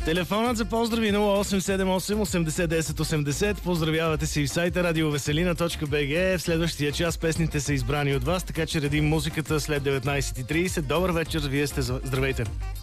Телефонът за поздрави 0878 80 10 80. Поздравявате се и в сайта radioveselina.bg. В следващия час песните са избрани от вас, така че редим музиката след 19:30. Добър вечер, вие сте здравейте.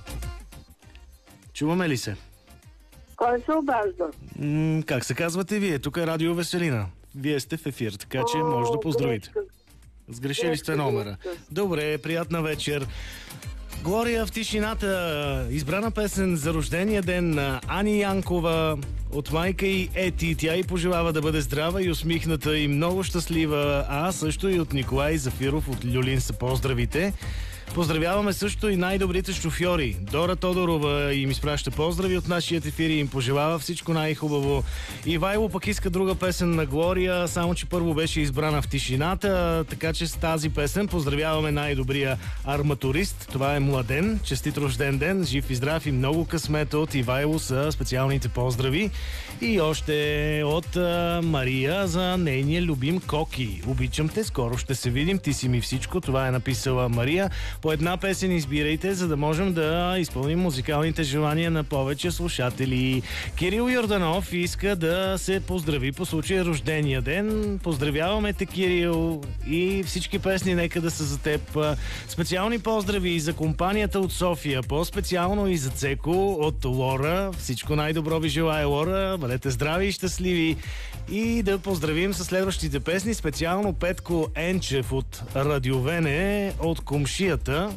Чуваме ли се? Кой се обажда? Как се казвате вие? Тук е Радио Веселина. Вие сте в ефир, така че може да поздравите. Сгрешили сте номера. Добре, приятна вечер. Глория в тишината. Избрана песен за рождения ден на Ани Янкова от майка й Ети. Тя й пожелава да бъде здрава и усмихната и много щастлива. А също и от Николай Зафиров от Люлин са поздравите. Поздравяваме също и най-добрите шофьори. Дора Тодорова им изпраща поздрави от нашия ефир и им пожелава всичко най-хубаво. Ивайло пък иска друга песен на Глория, само че първо беше избрана в тишината, така че с тази песен поздравяваме най-добрия арматурист. Това е Младен. Честит рожден ден, жив и здрав и много късмет от Ивайло са специалните поздрави. И още от Мария за нейния любим Коки. Обичам те, скоро ще се видим, ти си ми всичко. Това е написала Мария. По една песен избирайте, за да можем да изпълним музикалните желания на повече слушатели. Кирил Йорданов иска да се поздрави по случая рождения ден. Поздравяваме те, Кирил, и всички песни нека да са за теб. Специални поздрави и за компанията от София, по-специално и за Цеко от Лора. Всичко най-добро ви желая, Лора. Бъдете здрави и щастливи. И да поздравим със следващите песни, специално Петко Енчев от Радиовене, от Комшията.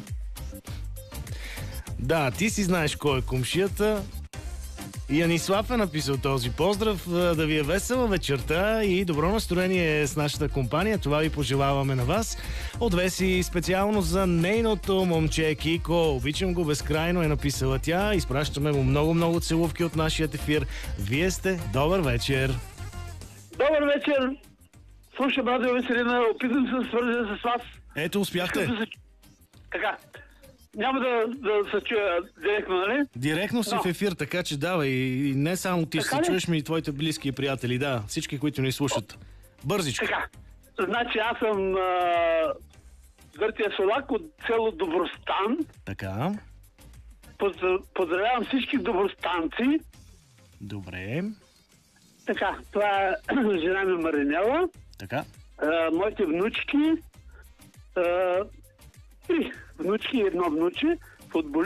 Да, ти си знаеш кой е Комшията. Янислав е написал този поздрав. Да ви е весела вечерта и добро настроение с нашата компания. Това ви пожелаваме на вас. От Веси специално за нейното момче Кико. Обичам го безкрайно, е написала тя. Изпращаме му много целувки от нашия ефир. Вие сте. Добър вечер. Добър вечер. Слушам Радио Веселина. Опитам се да свържа с вас. Ето, успяхте. Така. Няма да се чуя директно, нали? Директно си в ефир, така че давай. И не само ти ще се чуеш, ми и твоите близки приятели. Да, всички, които ни слушат. Бързичко. Така. Значи аз съм Гъртия Солак от село Добростан. Така. Поздравявам всички добростанци. Добре. Така, това е жена ми Маринела. Така. Моите внучки. 3 внучки и 1 внуче. Футболисти.